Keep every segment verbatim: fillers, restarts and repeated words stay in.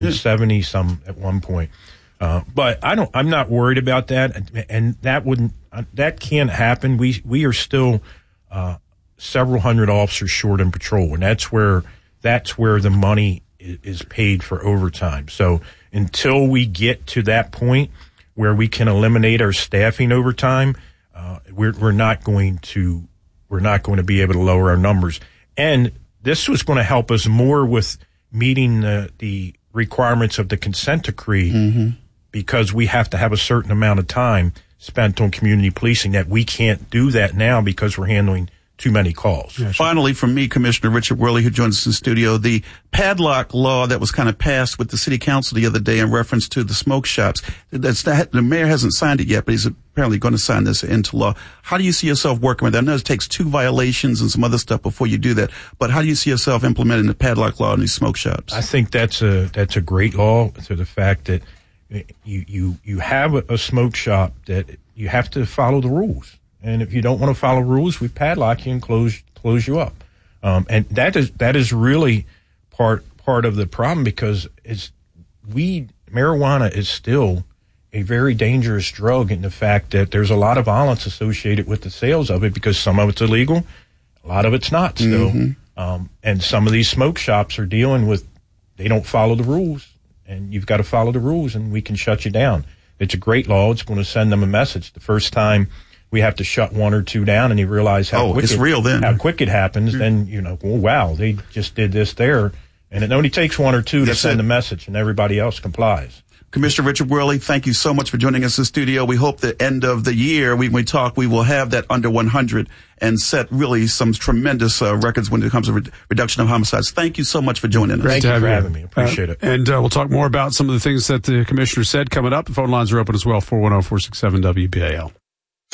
yeah. seventy some at one point. Uh, but I don't. I'm not worried about that, and that wouldn't. Uh, that can't happen. We we are still uh, several hundred officers short in patrol, and that's where that's where the money is, is paid for overtime. So until we get to that point where we can eliminate our staffing overtime, uh, we're we're not going to we're not going to be able to lower our numbers. And this was going to help us more with meeting the the requirements of the consent decree. Mm-hmm. Because we have to have a certain amount of time spent on community policing that we can't do that now because we're handling too many calls. Yeah, sure. Finally, from me, Commissioner Richard Worley, who joins us in studio, the padlock law that was kind of passed with the city council the other day in reference to the smoke shops. That's that, the mayor hasn't signed it yet, but he's apparently going to sign this into law. How do you see yourself working with that? I know it takes two violations and some other stuff before you do that, but how do you see yourself implementing the padlock law in these smoke shops? I think that's a that's a great law to the fact that You, you, you have a, a smoke shop that you have to follow the rules. And if you don't want to follow rules, we padlock you and close, close you up. Um, and that is, that is really part, part of the problem because it's weed, marijuana is still a very dangerous drug in the fact that there's a lot of violence associated with the sales of it because some of it's illegal. A lot of it's not still. Mm-hmm. Um, and some of these smoke shops are dealing with, they don't follow the rules. And you've got to follow the rules, and we can shut you down. It's a great law. It's going to send them a message. The first time we have to shut one or two down, and you realize how oh, quick it's it, real then. how quick it happens, mm-hmm. then you know, well, wow, they just did this there, and it only takes one or two That's to send it. a message, and everybody else complies. Commissioner Richard Worley, thank you so much for joining us in the studio. We hope the end of the year, when we talk, we will have that under one hundred and set really some tremendous uh, records when it comes to re- reduction of homicides. Thank you so much for joining us. Thank you for having me. Appreciate uh, it. And uh, we'll talk more about some of the things that the commissioner said coming up. The phone lines are open as well, four one zero, four six seven, W B A L.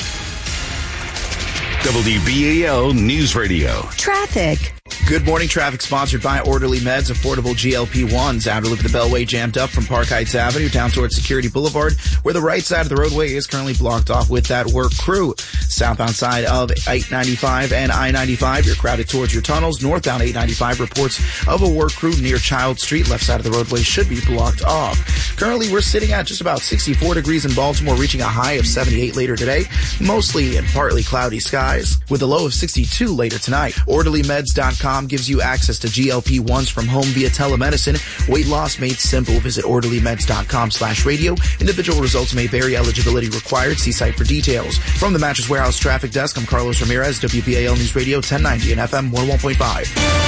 W B A L News Radio. Traffic. Good morning. Traffic sponsored by Orderly Meds. Affordable G L P ones. Outer loop of the Beltway jammed up from Park Heights Avenue down towards Security Boulevard, where the right side of the roadway is currently blocked off with that work crew. Southbound side of eight ninety-five and I ninety-five, you're crowded towards your tunnels. Northbound eight ninety-five, reports of a work crew near Child Street. Left side of the roadway should be blocked off. Currently, we're sitting at just about sixty-four degrees in Baltimore, reaching a high of seventy-eight later today. Mostly and partly cloudy skies, with a low of sixty-two later tonight. Orderly Meds dot com gives you access to G L P ones from home via telemedicine. Weight loss made simple. Visit Orderly Meds dot com slash radio. Individual results may vary. Eligibility required. See site for details. From the Mattress Warehouse Traffic Desk, I'm Carlos Ramirez, W B A L News Radio ten ninety and F M one oh one point five.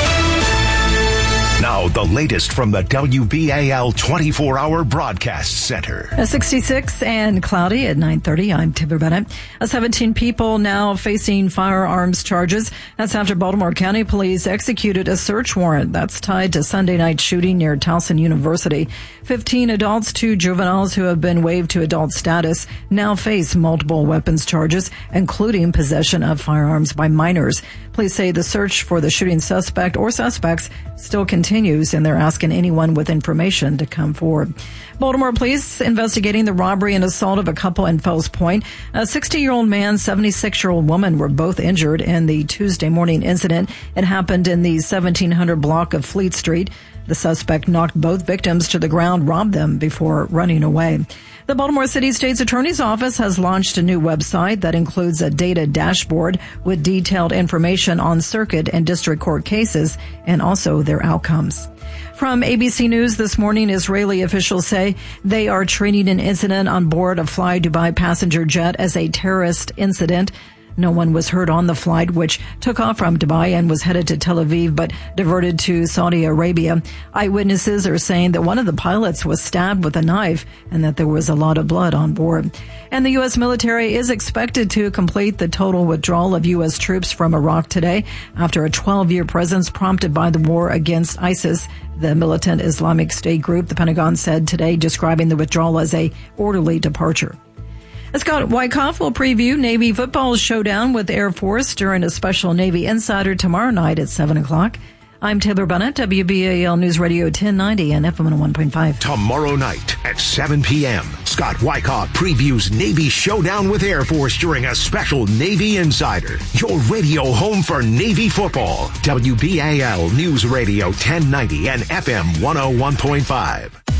Now, the latest from the W B A L twenty-four hour Broadcast Center. A sixty-six and cloudy at nine thirty. I'm Timber Bennett. A seventeen people now facing firearms charges. That's after Baltimore County Police executed a search warrant that's tied to Sunday night shooting near Towson University. fifteen adults, two juveniles who have been waived to adult status, now face multiple weapons charges, including possession of firearms by minors. Police say the search for the shooting suspect or suspects still continues, and they're asking anyone with information to come forward. Baltimore police investigating the robbery and assault of a couple in Fells Point. A sixty-year-old man, seventy-six-year-old woman were both injured in the Tuesday morning incident. It happened in the seventeen hundred block of Fleet Street. The suspect knocked both victims to the ground, robbed them before running away. The Baltimore City State's Attorney's Office has launched a new website that includes a data dashboard with detailed information on circuit and district court cases and also their outcomes. From A B C News this morning, Israeli officials say they are treating an incident on board a Fly Dubai passenger jet as a terrorist incident. No one was hurt on the flight, which took off from Dubai and was headed to Tel Aviv, but diverted to Saudi Arabia. Eyewitnesses are saying that one of the pilots was stabbed with a knife and that there was a lot of blood on board. And the U S military is expected to complete the total withdrawal of U S troops from Iraq today after a twelve-year presence prompted by the war against ISIS, the militant Islamic State group. The Pentagon said today, describing the withdrawal as a orderly departure. Scott Wyckoff will preview Navy football's showdown with Air Force during a special Navy Insider tomorrow night at seven o'clock. I'm Taylor Bennett, W B A L News Radio ten ninety and F M one oh one point five. Tomorrow night at seven p.m., Scott Wyckoff previews Navy showdown with Air Force during a special Navy Insider. Your radio home for Navy football. W B A L News Radio ten ninety and F M one oh one point five.